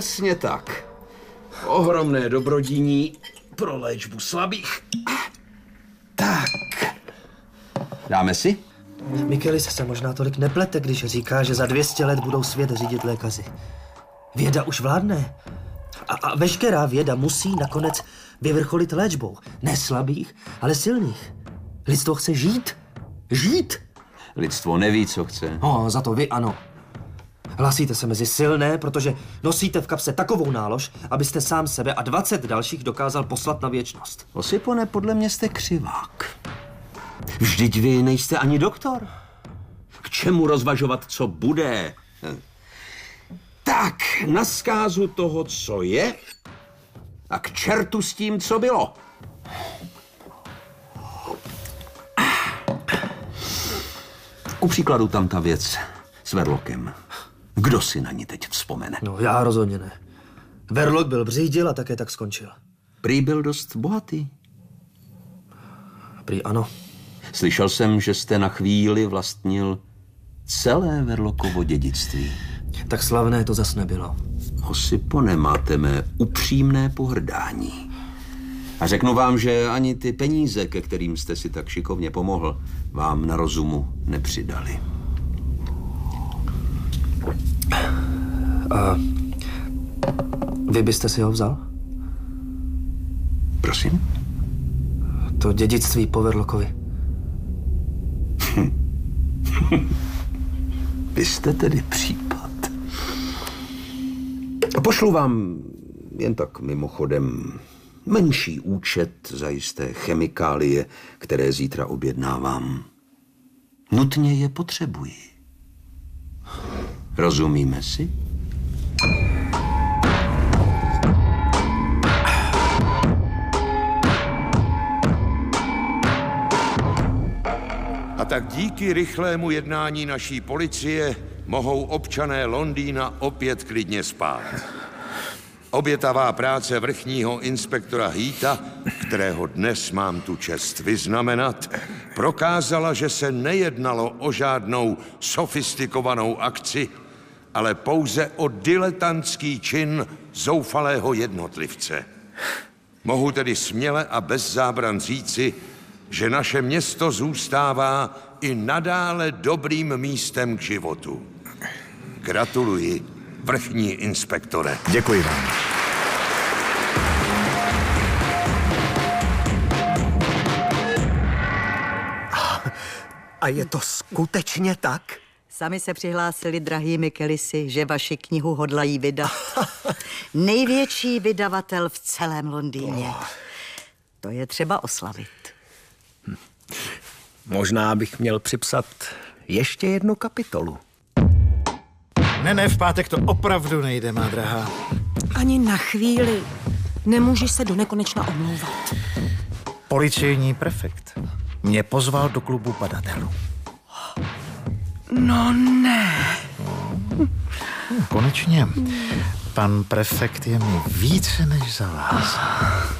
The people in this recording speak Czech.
Přesně tak. Ohromné dobrodiní pro léčbu slabých. Tak. Dáme si? Michaelis se možná tolik neplete, když říká, že za 200 let budou svět řídit lékaři. Věda už vládne. A veškerá věda musí nakonec vyvrcholit léčbou. Ne slabých, ale silných. Lidstvo chce žít. Žít! Lidstvo neví, co chce. No, za to vy ano. Hlasíte se mezi silné, protože nosíte v kapse takovou nálož, abyste sám sebe a 20 dalších dokázal poslat na věčnost. Osipone, podle mě jste křivák. Vždyť vy nejste ani doktor. K čemu rozvažovat, co bude? Tak, na zkázu toho, co je, a k čertu s tím, co bylo. Ku příkladu tam ta věc s Verlockem. Kdo si na ní teď vzpomene? No, já rozhodně ne. Verloc byl břídil a také tak skončil. Prý byl dost bohatý. Prý ano. Slyšel jsem, že jste na chvíli vlastnil celé Verlockovo dědictví. Tak slavné to zas nebylo. Osipone, máte mé upřímné pohrdání. A řeknu vám, že ani ty peníze, ke kterým jste si tak šikovně pomohl, vám na rozumu nepřidali. A vy byste si ho vzal? Prosím? To dědictví po Verlockovi. Vy jste tedy případ. Pošlu vám jen tak mimochodem menší účet za jisté chemikálie, které zítra objednávám. Nutně je potřebuji. Rozumíme si? A tak díky rychlému jednání naší policie mohou občané Londýna opět klidně spát. Obětavá práce vrchního inspektora Heatha, kterého dnes mám tu čest vyznamenat, prokázala, že se nejednalo o žádnou sofistikovanou akci, ale pouze o diletantský čin zoufalého jednotlivce. Mohu tedy směle a bez zábran říci, že naše město zůstává i nadále dobrým místem k životu. Gratuluji, vrchní inspektore. Děkuji vám. A je to skutečně tak? Sami se přihlásili, drahý Michelisi, že vaši knihu hodlají vydat. Největší vydavatel v celém Londýně. To je třeba oslavit. Možná bych měl připsat ještě jednu kapitolu. Ne, v pátek to opravdu nejde, má drahá. Ani na chvíli. Nemůžeš se do nekonečna omlouvat. Policejní prefekt mě pozval do klubu badatelů. No ne. Konečně. Pan prefekt je mi více než za vás.